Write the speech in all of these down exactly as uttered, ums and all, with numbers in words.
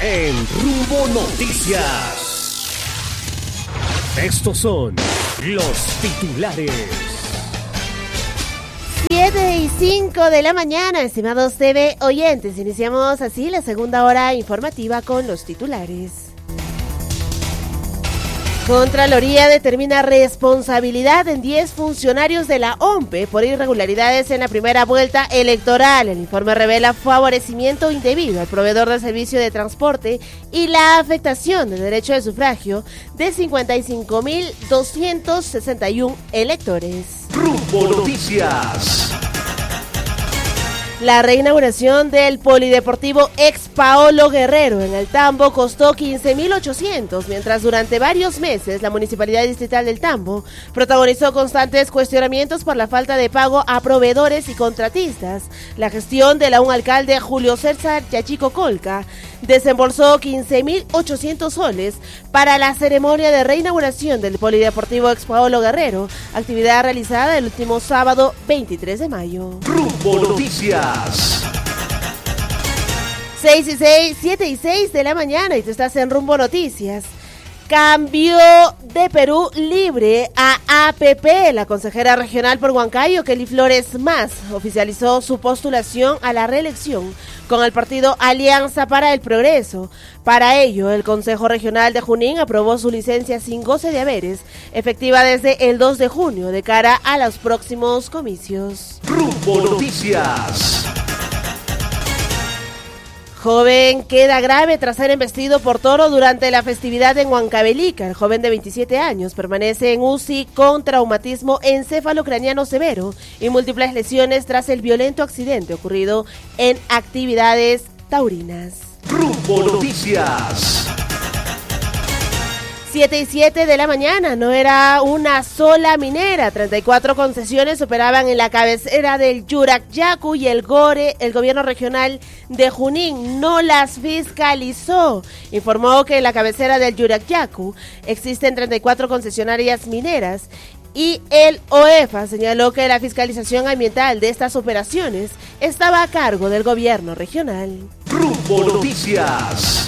en Rumbo Noticias. Estos son los titulares. siete y cinco de la mañana, estimados T V oyentes. Iniciamos así la segunda hora informativa con los titulares. Contraloría determina responsabilidad en diez funcionarios de la O M P E por irregularidades en la primera vuelta electoral. El informe revela favorecimiento indebido al proveedor del servicio de transporte y la afectación del derecho de sufragio de cincuenta y cinco mil doscientos sesenta y uno electores. Rumbo Noticias. La reinauguración del Polideportivo ex Paolo Guerrero en el Tambo costó quince mil ochocientos, mientras durante varios meses la Municipalidad Distrital del Tambo protagonizó constantes cuestionamientos por la falta de pago a proveedores y contratistas. La gestión de la un alcalde Julio César Yachico Colca desembolsó quince mil ochocientos soles para la ceremonia de reinauguración del Polideportivo ex Paolo Guerrero, actividad realizada el último sábado veintitrés de mayo. Rumbo Noticias. seis y seis, siete y seis de la mañana y tú estás en Rumbo Noticias. Cambio de Perú Libre a A P P. La consejera regional por Huancayo, Kelly Flores Más, oficializó su postulación a la reelección con el partido Alianza para el Progreso. Para ello, el Consejo Regional de Junín aprobó su licencia sin goce de haberes, efectiva desde el dos de junio, de cara a los próximos comicios. Rumbo Noticias. Joven queda grave tras ser embestido por toro durante la festividad en Huancavelica. El joven de veintisiete años permanece en U C I con traumatismo encefalocraniano severo y múltiples lesiones tras el violento accidente ocurrido en actividades taurinas. Rumbo Noticias. siete y siete de la mañana, no era una sola minera, treinta y cuatro concesiones operaban en la cabecera del Yuracyacu y el Gore, el gobierno regional de Junín, no las fiscalizó. Informó que en la cabecera del Yuracyacu existen treinta y cuatro concesionarias mineras y el O E F A señaló que la fiscalización ambiental de estas operaciones estaba a cargo del gobierno regional. Rumbo Noticias.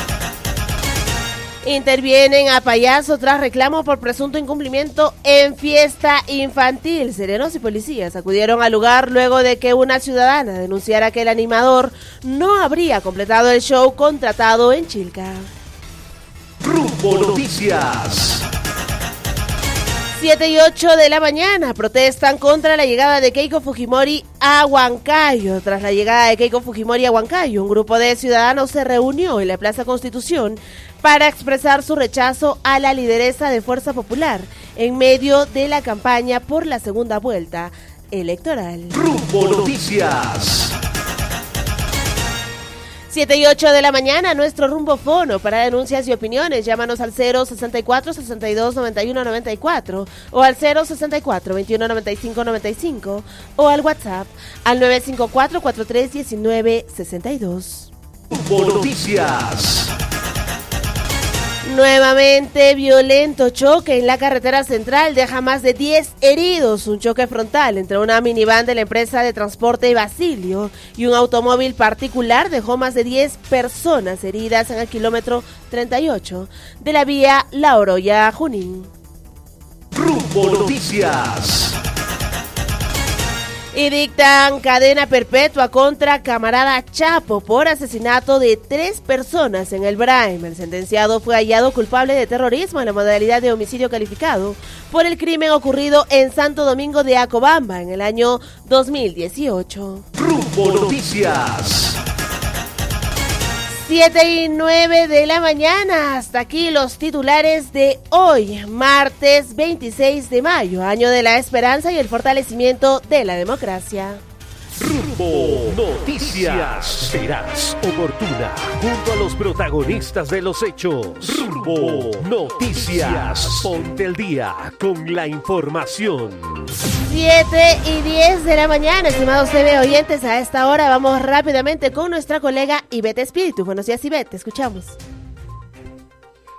Intervienen a payaso tras reclamo por presunto incumplimiento en fiesta infantil. Serenos y policías acudieron al lugar luego de que una ciudadana denunciara que el animador no habría completado el show contratado en Chilca. Rumbo Noticias. siete y ocho de la mañana, protestan contra la llegada de Keiko Fujimori a Huancayo. Tras la llegada de Keiko Fujimori a Huancayo, un grupo de ciudadanos se reunió en la Plaza Constitución para expresar su rechazo a la lideresa de Fuerza Popular en medio de la campaña por la segunda vuelta electoral. Rumbo Noticias. siete y ocho de la mañana, nuestro rumbo fono para denuncias y opiniones. Llámanos al cero sesenta y cuatro, sesenta y dos, noventa y uno, noventa y cuatro o al cero sesenta y cuatro, veintiuno, noventa y cinco, noventa y cinco o al WhatsApp al nueve cinco cuatro, cuatro tres uno nueve, seis dos. Rumbo Noticias. Nuevamente violento choque en la carretera central deja más de diez heridos. Un choque frontal entre una minivan de la empresa de transporte Basilio y un automóvil particular dejó más de diez personas heridas en el kilómetro treinta y ocho de la vía La Oroya Junín. Rumbo Noticias. Y dictan cadena perpetua contra camarada Chapo por asesinato de tres personas en el Braem. El sentenciado fue hallado culpable de terrorismo en la modalidad de homicidio calificado por el crimen ocurrido en Santo Domingo de Acobamba en el año dos mil dieciocho. Rumbo Noticias. siete y nueve de la mañana, hasta aquí los titulares de hoy, martes veintiséis de mayo, año de la esperanza y el fortalecimiento de la democracia. Rumbo Noticias. Serás oportuna junto a los protagonistas de los hechos. Rumbo Noticias. Ponte el día con la información. siete y diez de la mañana, estimados T V oyentes, a esta hora vamos rápidamente con nuestra colega Ivette Espíritu. Buenos días, Ivette, te escuchamos.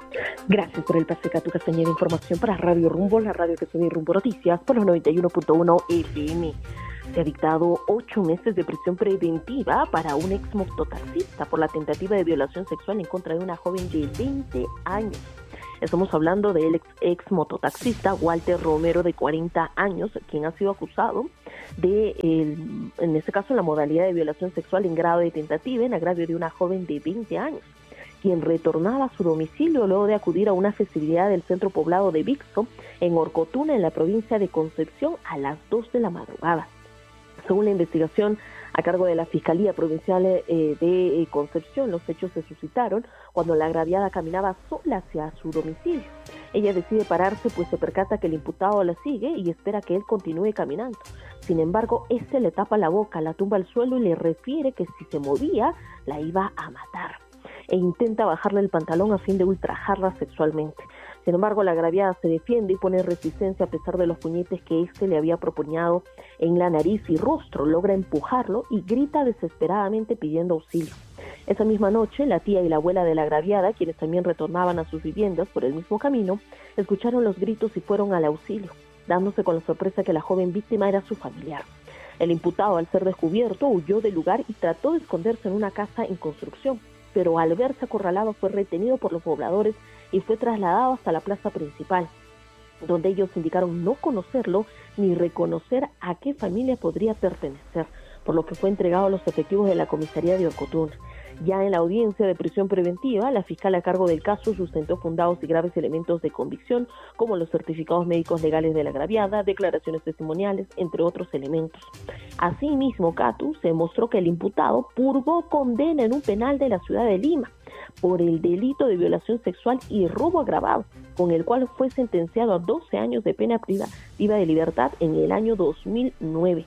Gracias por el pase, Catu Castañeda. Información para Radio Rumbo, la radio que se ve Rumbo Noticias por los noventa y uno punto uno F M. Se ha dictado ocho meses de prisión preventiva para un ex mototaxista por la tentativa de violación sexual en contra de una joven de veinte años. Estamos hablando del ex, ex mototaxista Walter Romero, de cuarenta años, quien ha sido acusado de, el, en este caso, la modalidad de violación sexual en grado de tentativa en agravio de una joven de veinte años, quien retornaba a su domicilio luego de acudir a una festividad del centro poblado de Vixto, en Orcotuna, en la provincia de Concepción, a las dos de la madrugada. Según la investigación a cargo de la Fiscalía Provincial eh, de eh, Concepción, los hechos se suscitaron cuando la agraviada caminaba sola hacia su domicilio. Ella decide pararse, pues se percata que el imputado la sigue y espera que él continúe caminando. Sin embargo, este le tapa la boca, la tumba al suelo y le refiere que si se movía, la iba a matar, e intenta bajarle el pantalón a fin de ultrajarla sexualmente. Sin embargo, la agraviada se defiende y pone resistencia a pesar de los puñetes que éste le había proponido en la nariz y rostro. Logra empujarlo y grita desesperadamente pidiendo auxilio. Esa misma noche, la tía y la abuela de la agraviada, quienes también retornaban a sus viviendas por el mismo camino, escucharon los gritos y fueron al auxilio, dándose con la sorpresa que la joven víctima era su familiar. El imputado, al ser descubierto, huyó del lugar y trató de esconderse en una casa en construcción, pero al verse acorralado fue retenido por los pobladores y fue trasladado hasta la plaza principal, donde ellos indicaron no conocerlo ni reconocer a qué familia podría pertenecer, por lo que fue entregado a los efectivos de la comisaría de Orcotuna. Ya en la audiencia de prisión preventiva, la fiscal a cargo del caso sustentó fundados y graves elementos de convicción, como los certificados médicos legales de la agraviada, declaraciones testimoniales, entre otros elementos. Asimismo, Catu, se demostró que el imputado purgó condena en un penal de la ciudad de Lima por el delito de violación sexual y robo agravado, con el cual fue sentenciado a doce años de pena privativa de libertad en el año dos mil nueve.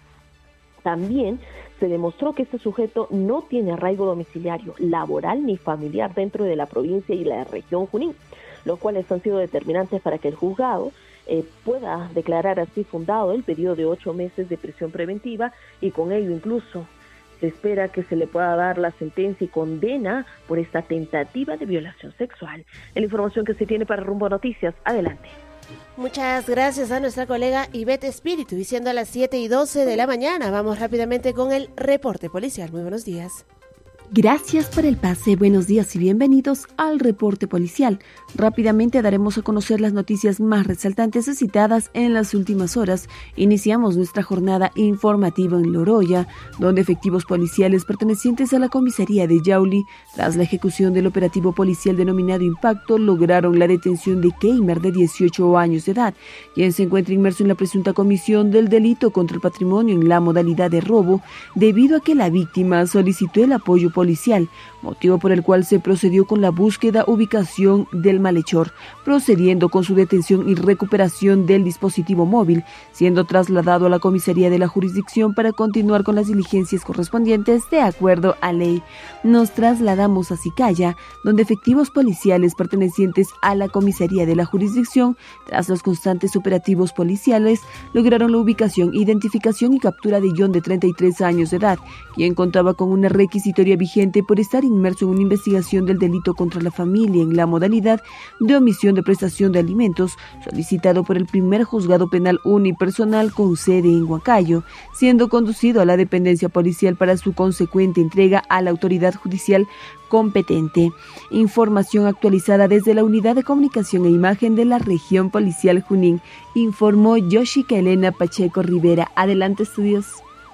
También se demostró que este sujeto no tiene arraigo domiciliario, laboral ni familiar dentro de la provincia y la región Junín, los cuales han sido determinantes para que el juzgado eh, pueda declarar así fundado el periodo de ocho meses de prisión preventiva, y con ello incluso se espera que se le pueda dar la sentencia y condena por esta tentativa de violación sexual. La información que se tiene para Rumbo Noticias. Adelante. Muchas gracias a nuestra colega Ivette Espíritu. Y siendo a las siete y doce de la mañana, vamos rápidamente con el reporte policial. Muy buenos días. Gracias por el pase, buenos días y bienvenidos al reporte policial. Rápidamente daremos a conocer las noticias más resaltantes suscitadas en las últimas horas. Iniciamos nuestra jornada informativa en Loroya, donde efectivos policiales pertenecientes a la comisaría de Yauli, tras la ejecución del operativo policial denominado Impacto, lograron la detención de Keimer, de dieciocho años de edad, quien se encuentra inmerso en la presunta comisión del delito contra el patrimonio en la modalidad de robo, debido a que la víctima solicitó el apoyo policial policial, motivo por el cual se procedió con la búsqueda ubicación del malhechor, procediendo con su detención y recuperación del dispositivo móvil, siendo trasladado a la comisaría de la jurisdicción para continuar con las diligencias correspondientes de acuerdo a ley. Nos trasladamos a Sicaya, donde efectivos policiales pertenecientes a la comisaría de la jurisdicción, tras los constantes operativos policiales, lograron la ubicación, identificación y captura de John, de treinta y tres años de edad, quien contaba con una requisitoria vigente por estar inmerso en una investigación del delito contra la familia en la modalidad de omisión de prestación de alimentos, solicitado por el primer juzgado penal unipersonal con sede en Huancayo, siendo conducido a la dependencia policial para su consecuente entrega a la autoridad judicial competente. Información actualizada desde la Unidad de Comunicación e Imagen de la Región Policial Junín, informó Yoshika Elena Pacheco Rivera. Adelante, estudios.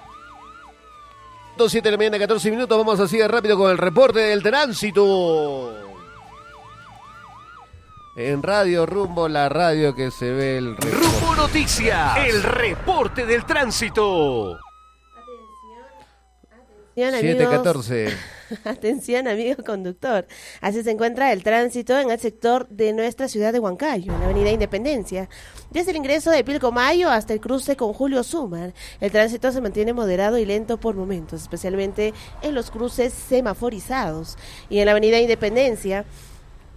siete de la mañana, catorce minutos, vamos así de rápido con el reporte del tránsito. En Radio Rumbo, la radio que se ve el reporte. Rumbo Noticias, el reporte del tránsito. Atención, siete catorce. Atención, amigo conductor. Así se encuentra el tránsito en el sector de nuestra ciudad de Huancayo, en la avenida Independencia. Desde el ingreso de Pilcomayo hasta el cruce con Julio Sumar, el tránsito se mantiene moderado y lento por momentos, especialmente en los cruces semaforizados. Y en la avenida Independencia,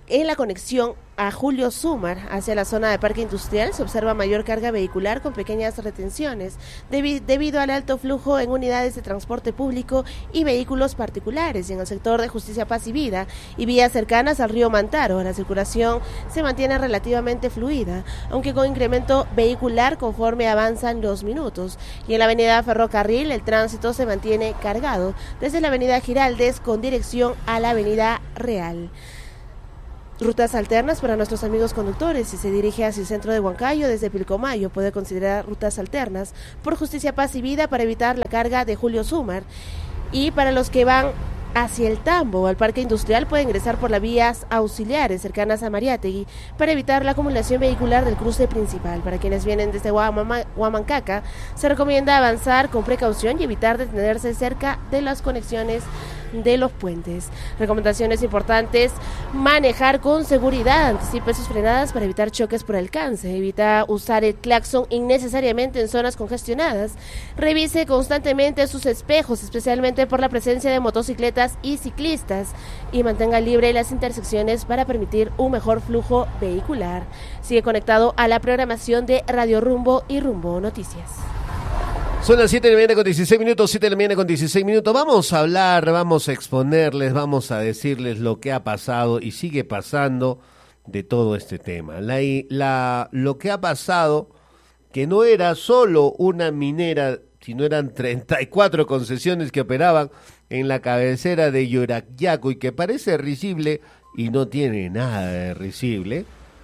en la conexión a Julio Sumar hacia la zona de Parque Industrial se observa mayor carga vehicular con pequeñas retenciones debi- debido al alto flujo en unidades de transporte público y vehículos particulares. Y en el sector de Justicia, Paz y Vida y vías cercanas al río Mantaro, la circulación se mantiene relativamente fluida, aunque con incremento vehicular conforme avanzan los minutos. Y en la avenida Ferrocarril el tránsito se mantiene cargado desde la avenida Giraldes con dirección a la avenida Real. Rutas alternas para nuestros amigos conductores. Si se dirige hacia el centro de Huancayo desde Pilcomayo, puede considerar rutas alternas por Justicia, Paz y Vida para evitar la carga de Julio Sumar. Y para los que van hacia el Tambo, al Parque Industrial, puede ingresar por las vías auxiliares cercanas a Mariátegui para evitar la acumulación vehicular del cruce principal. Para quienes vienen desde Huamama, Huamancaca, se recomienda avanzar con precaución y evitar detenerse cerca de las conexiones de los puentes. Recomendaciones importantes: manejar con seguridad, anticipe sus frenadas para evitar choques por alcance, evita usar el claxon innecesariamente en zonas congestionadas, revise constantemente sus espejos, especialmente por la presencia de motocicletas y ciclistas, y mantenga libre las intersecciones para permitir un mejor flujo vehicular. Sigue conectado a la programación de Radio Rumbo y Rumbo Noticias. Son las siete de la mañana con dieciséis minutos, siete de la mañana con dieciséis minutos. Vamos a hablar, vamos a exponerles, vamos a decirles lo que ha pasado y sigue pasando de todo este tema. La, la, lo que ha pasado, que no era solo una minera, sino eran treinta y cuatro concesiones que operaban en la cabecera de Yurayacu y que parece risible y no tiene nada de risible.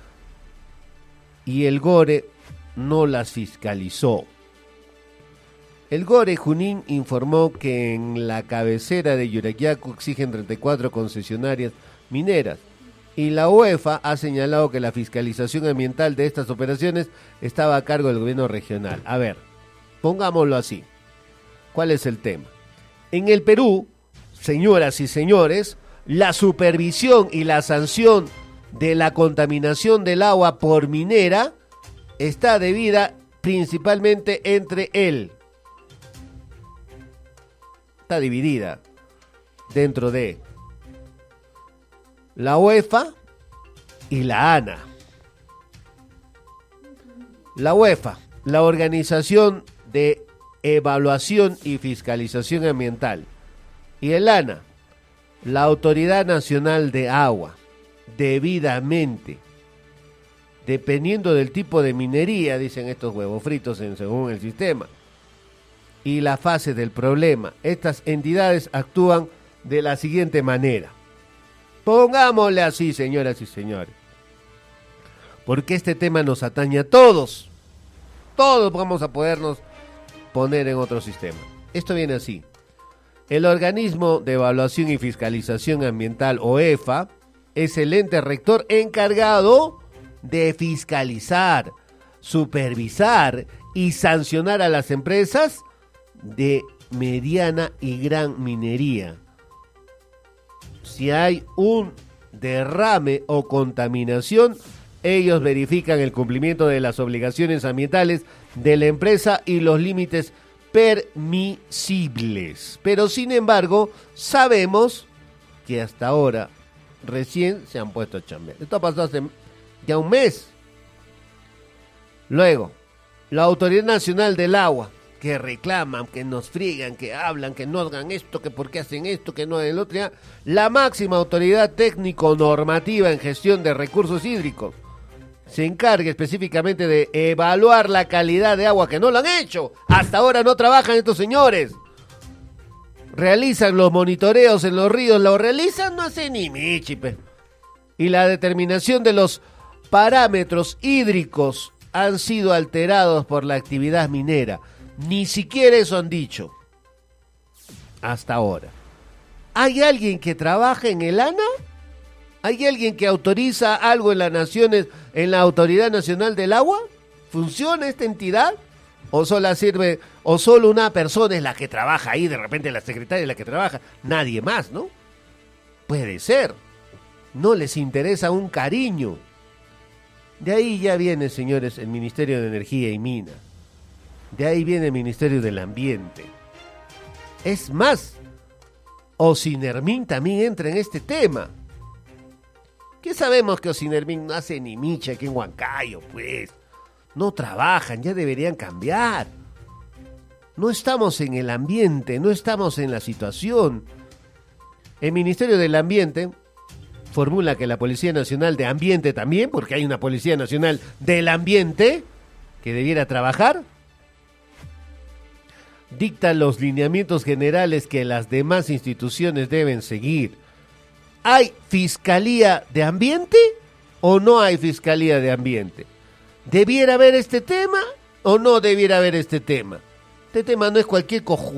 Y el Gore no las fiscalizó. El Gore Junín informó que en la cabecera de Yurayacu exigen treinta y cuatro concesionarias mineras y la UEFA ha señalado que la fiscalización ambiental de estas operaciones estaba a cargo del gobierno regional. A ver, pongámoslo así. ¿Cuál es el tema? En el Perú, señoras y señores, la supervisión y la sanción de la contaminación del agua por minera está debida principalmente entre él. Está dividida dentro de la UEFA y la ANA. La UEFA, la Organización de Evaluación y Fiscalización Ambiental, y el ANA, la Autoridad Nacional de Agua, debidamente, dependiendo del tipo de minería, dicen estos huevos fritos en, según el sistema, y la fase del problema. Estas entidades actúan de la siguiente manera. Pongámosle así, señoras y señores, porque este tema nos atañe a todos. Todos vamos a podernos poner en otro sistema. Esto viene así. El Organismo de Evaluación y Fiscalización Ambiental, O E F A, es el ente rector encargado de fiscalizar, supervisar y sancionar a las empresas de mediana y gran minería. Si hay un derrame o contaminación, ellos verifican el cumplimiento de las obligaciones ambientales de la empresa y los límites permisibles. Pero sin embargo, sabemos que hasta ahora recién se han puesto a chambear. Esto ha pasado hace ya un mes. Luego, la Autoridad Nacional del Agua, que reclaman, que nos friegan, que hablan, que no hagan esto, que por qué hacen esto, que no el otro. La máxima autoridad técnico-normativa en gestión de recursos hídricos se encarga específicamente de evaluar la calidad de agua, que no lo han hecho. Hasta ahora no trabajan estos señores. Realizan los monitoreos en los ríos, lo realizan, no sé ni michipe. Y la determinación de los parámetros hídricos han sido alterados por la actividad minera. Ni siquiera eso han dicho. Hasta ahora. ¿Hay alguien que trabaja en el ANA? ¿Hay alguien que autoriza algo en las naciones, en la Autoridad Nacional del Agua? ¿Funciona esta entidad? ¿O solo sirve, o solo una persona es la que trabaja ahí, de repente la secretaria es la que trabaja? Nadie más, ¿no? Puede ser. No les interesa un cariño. De ahí ya viene, señores, el Ministerio de Energía y Minas. De ahí viene el Ministerio del Ambiente. Es más, Osinermin también entra en este tema. Que sabemos que Osinermin no hace ni micha aquí en Huancayo, pues. No trabajan, ya deberían cambiar. No estamos en el ambiente, no estamos en la situación. El Ministerio del Ambiente formula que la Policía Nacional de Ambiente también, porque hay una Policía Nacional del Ambiente que debiera trabajar, dicta los lineamientos generales que las demás instituciones deben seguir. ¿Hay Fiscalía de Ambiente o no hay Fiscalía de Ambiente? ¿Debiera haber este tema o no debiera haber este tema? Este tema no es cualquier cojudo.